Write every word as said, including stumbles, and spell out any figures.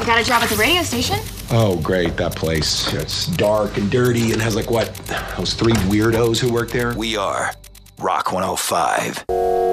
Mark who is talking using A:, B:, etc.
A: I got a job at the radio station.
B: Oh, great, that place. It's dark and dirty and has like what, those three weirdos who work there?
C: We are Rock one oh five.